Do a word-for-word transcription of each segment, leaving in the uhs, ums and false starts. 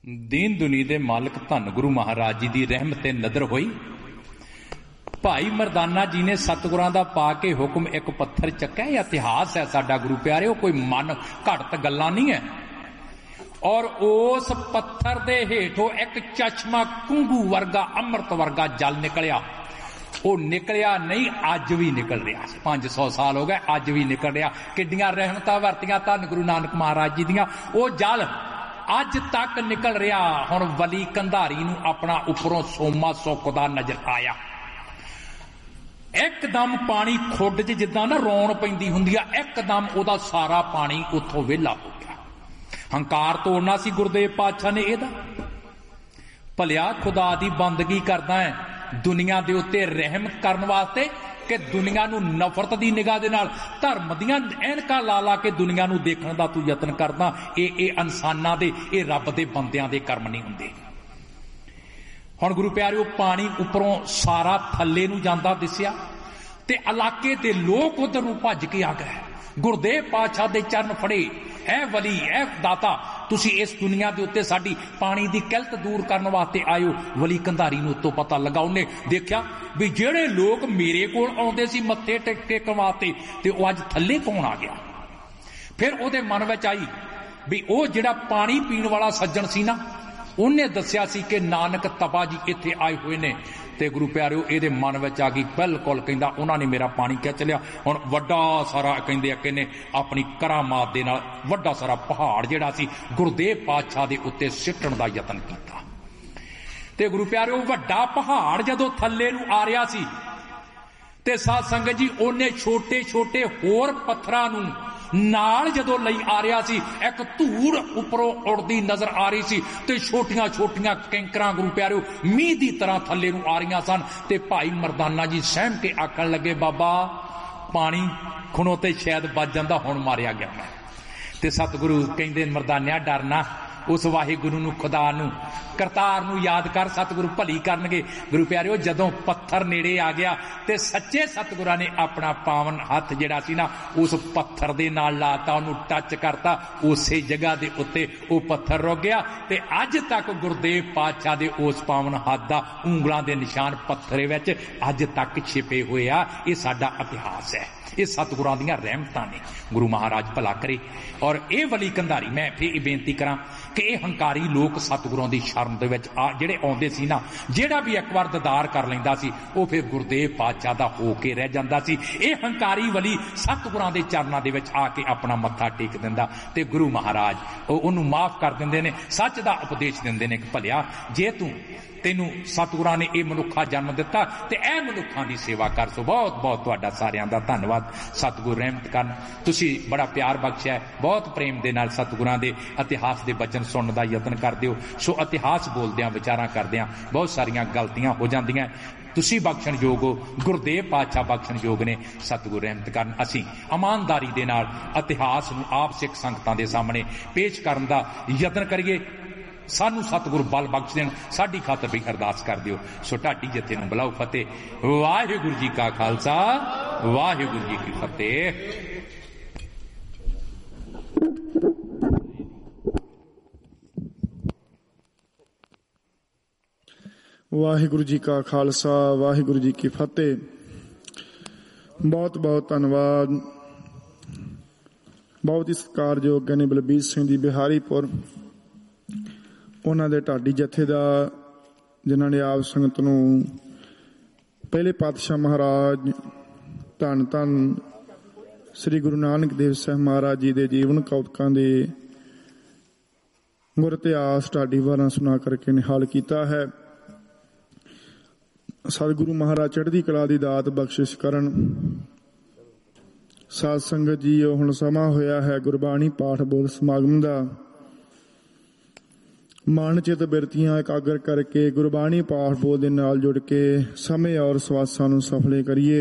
दीन दुनी दे मालिक धन गुरु महाराज जी की रहमत ते नज़र हुई। भाई मरदाना जी ने सतगुरां दा पा के हुक्म एक पत्थर चक्या। इतिहास है साडा गुरु प्यारे, कोई मन घड़त गल्लां नहीं है। और उस पत्थर दे हेठों एक चश्मा कुंगू वर्गा अमृत वर्गा जल निकलिया। वो निकलिया नहीं, अज भी निकल रहा। पांच सौ साल हो गए, अज भी निकल रहा। किड्डियां रहमतां वरतियां धन गुरु नानक महाराज जी दियां, वो जल अज तक निकल रहा। हुण वली कंधारी नूं अपना उपरों सोमा सुकदा नजर आया। एकदम पानी खुड च जिद्दां ना रौन पैंदी हुंदी आ, एकदम ओदा सारा पानी उत्थों वेला हो गया। हंकार तोड़ना सी गुरदेव पातशाह ने एदा। भलिया खुदा दी बंदगी करदा है दुनिया दे उत्ते रहम करन वास्ते कि दुनिया नूं नफरत दी निगाह दे नाल धर्म दियां ऐनकां ला ला के दुनिया नूं देखण दा तू यतन करदा। ए ए इंसानां दे, ए रब दे बंदियां दे कर्म नहीं हुंदे। हुण गुरु प्यारिओ पानी उपरों सारा थल्ले नूं जांदा दिसिया ते इलाके दे लोग उधर नूं भज के आ गए। गुरदेव पातशाह दे चरण फड़े, ऐ वली ऐ दाता तुसी इस दुनिया दे उत्ते साडी पानी दी किल्त दूर करन वास्ते आयो। वली कंधारी नूं उत्तों पता लगा, उन्हें देखा भी जेड़े लोग मेरे कोल आउंदे सी मत्थे टेकण वास्ते ते ओह अज थल्ले कौन आ गया। फिर ओहदे मन विच आई भी ओह जिहड़ा पानी पीण वाला सज्जण सी ना, उन्हें दस्सिया सी कि नानक तपा जी इत्थे आए हुए ने। ते गुरु प्यारिओ इहदे मन विच आ गई बिल्कुल, कहंदा उन्हां ने मेरा पानी खिच लिया। हुण वड्डा सारा कहंदे कि अपनी करामात दे नाल वड्डा सारा पहाड़ जिहड़ा सी गुरदेव पातशाह दे उत्ते सिੱਟਣ दा यतन कीता। ते गुरु प्यारिओ वड्डा पहाड़ जदों थल्ले नूं आ रिहा सी ते साध संगत जी ओने छोटे छोटे होर पत्थरां नूं नाल जदों लई आ रहा सी, एक धूड़ उपरों उड़दी नजर आ रही सी ते छोटियां छोटियां कैंकरां गुरु प्यारिओ मींह दी तरह थल्ले नूं आ रही सन। ते भाई मरदाना जी सहम के आखण लगे, बाबा पानी खुणों ते शायद बच जांदा, हुण मारिया गया मैं। ते सतगुरु कहंदे मरदानिया डरना, उस वाहिगुरु नूं खुदा नूं करतार नूं याद कर, सतगुरु भली करनगे। गुरु प्यारिओ जदों पत्थर नेड़े आ गया ते सच्चे सतगुरां ने अपना पावन हथ जिहड़ा सी ना उस पत्थर दे नाल लाता, उहनूं टच करता। उसे जगह दे उत्ते वो पत्थर रुक गया ते अज तक गुरदेव पातशाह दे उस पावन हथ दा ਉਂਗਲਾਂ दे निशान पत्थरे विच अज तक छिपे हुए आ। ये साडा इतिहास है, ये सतगुरां दीयां रहमतां ने। गुरु महाराज भला करे। और ये वली कंधारी मैं फिर बेनती करां कि ये हंकारी लोग सतगुरां दी शरण दे विच आ जिहड़े आउंदे सी ना, जिहड़ा भी एक बार दीदार कर लैंदा सी वो फिर गुरदेव पातशाह दा हो के रह जांदा सी। ये हंकारी वली सतगुरां दे चरनां दे विच आके अपना मत्था टेक दिंदा ते गुरु महाराज उहनूं माफ कर दिंदे ने, सच दा उपदेश दिंदे ने कि भलिया जे तूं तेनू सतगुरां ने यह मनुखा जन्म दिता ते ए मनुखा की सेवा कर। सो बहुत बहुत तुहाडा सारियां दा धन्नवाद। सतगुर रहमत करन, तुसी बड़ा प्यार बख्शिया है, बहुत प्रेम दे नाल सतगुरां दे इतिहास दे वचन सुनने दा यतन करदे हो। सो इतिहास बोलदियां विचारां करदियां बहुत सारियां गलतियां हो जांदियां। तुसी बख्शण योग हो, गुरदेव पातशाह बख्शण योग ने। सतगुर रहमत करन, असीं ईमानदारी दे नाल इतिहास नूं आप सिख संगतां दे सामने पेश करन दा यतन करिए। सानू सतगुर बल बख्श देन, साडी खातर भी अरदास कर दिओ। सो ढाडी जथे नूं बुलाओ फतेह। वाहिगुरू जी का खालसा, वाहिगुरू जी की फतेह। वाहिगुरू जी का खालसा, वाहिगुरू जी की फतेह। बहुत बहुत धन्यवाद। बहुत ही सत्कारयोग ज्ञानी बलबीर सिंह जी बिहारीपुर, उन्हां दे ढाडी जथे दा जिन्हां ने आप संगत नूं पहले पातशाह महाराज धन धन श्री गुरु नानक देव साहब महाराज जी दे जीवन कौतुकां दे गुर इतिहास ढाडी वारां सुना करके निहाल किया है। सतगुरु महाराज चढ़दी कला दी दात बख्शिश करन। साध संगत जी हुण समा होया है गुरबाणी पाठ बोल समागम दा। मन चित बिरतियां एकागर करके गुरबाणी पाठ बोल दे नाल जुड़ के समय और सवासां नूं सफले करिए।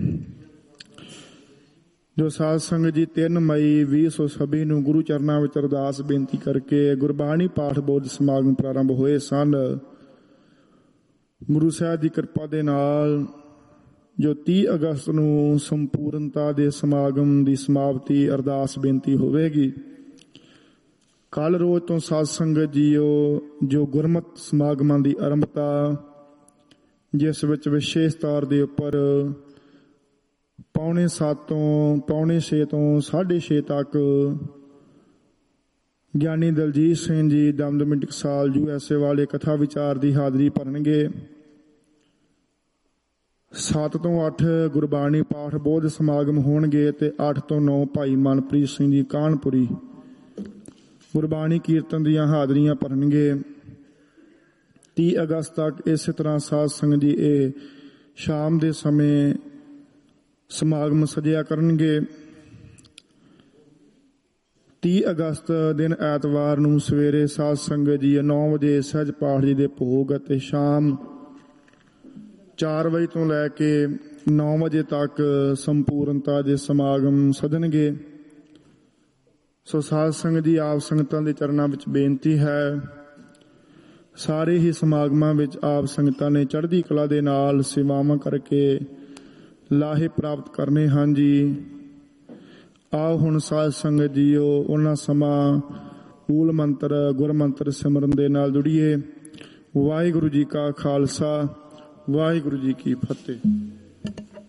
जो साध संगत जी तीन मई भी सौ छब्बी नूं गुरु चरनां विच अरदास बेनती करके गुरबाणी पाठ बोध समागम प्रारंभ होए सन, गुरु साहब की कृपा दे नाल जो तीस अगस्त नूं संपूर्णता दे समागम की समाप्ति अरदास बेनती होवेगी। ਕੱਲ ਰੋਜ਼ ਤੋਂ ਸਾਧ ਸੰਗਤ ਜੀਓ ਜੋ ਗੁਰਮਤਿ ਸਮਾਗਮਾਂ ਦੀ ਆਰੰਭਤਾ, ਜਿਸ ਵਿੱਚ ਵਿਸ਼ੇਸ਼ ਤੌਰ ਦੇ ਉੱਪਰ ਪੌਣੇ ਸੱਤ ਤੋਂ ਪੌਣੇ ਛੇ ਤੋਂ ਸਾਢੇ ਛੇ ਤੱਕ ਗਿਆਨੀ Daljit Singh ji Damdami Taksal U S A ਵਾਲੇ ਕਥਾ ਵਿਚਾਰ ਦੀ ਹਾਜ਼ਰੀ ਭਰਨਗੇ। ਸੱਤ ਤੋਂ ਅੱਠ ਗੁਰਬਾਣੀ ਪਾਠ ਬੋਧ ਸਮਾਗਮ ਹੋਣਗੇ ਤੇ ਅੱਠ ਤੋਂ ਨੌ ਭਾਈ ਮਨਪ੍ਰੀਤ ਸਿੰਘ ਜੀ ਕਾਨਪੁਰੀ ਗੁਰਬਾਣੀ ਕੀਰਤਨ ਦੀਆਂ ਹਾਜ਼ਰੀਆਂ ਭਰਨਗੇ। ਤੀਹ ਅਗਸਤ ਤੱਕ ਇਸੇ ਤਰ੍ਹਾਂ ਸਾਧ ਸੰਗਤ ਜੀ ਇਹ ਸ਼ਾਮ ਦੇ ਸਮੇਂ ਸਮਾਗਮ ਸਜਿਆ ਕਰਨਗੇ। ਤੀਹ ਅਗਸਤ ਦਿਨ ਐਤਵਾਰ ਨੂੰ ਸਵੇਰੇ ਸਾਧ ਸੰਗਤ ਜੀ ਨੌ ਵਜੇ ਸਹਿਜ ਪਾਠ ਜੀ ਦੇ ਭੋਗ ਅਤੇ ਸ਼ਾਮ ਚਾਰ ਵਜੇ ਤੋਂ ਲੈ ਕੇ ਨੌ ਵਜੇ ਤੱਕ ਸੰਪੂਰਨਤਾ ਦੇ ਸਮਾਗਮ ਸਜਣਗੇ। ਸੋ ਸਾਧ ਸੰਗਤ ਜੀ ਆਪ ਸੰਗਤਾਂ ਦੇ ਚਰਨਾਂ ਵਿੱਚ ਬੇਨਤੀ ਹੈ, ਸਾਰੇ ਹੀ ਸਮਾਗਮਾਂ ਵਿੱਚ ਆਪ ਸੰਗਤਾਂ ਨੇ ਚੜ੍ਹਦੀ ਕਲਾ ਦੇ ਨਾਲ ਸੇਵਾਵਾਂ ਕਰਕੇ ਲਾਹੇ ਪ੍ਰਾਪਤ ਕਰਨੇ ਹਨ ਜੀ। ਆਓ ਹੁਣ ਸਾਧ ਸੰਗਤ ਜੀਓ ਉਹਨਾਂ ਸਮਾਂ ਮੂਲ ਮੰਤਰ ਗੁਰ ਮੰਤਰ ਸਿਮਰਨ ਦੇ ਨਾਲ ਜੁੜੀਏ। ਵਾਹਿਗੁਰੂ ਜੀ ਕਾ ਖਾਲਸਾ, ਵਾਹਿਗੁਰੂ ਜੀ ਕੀ ਫਤਿਹ।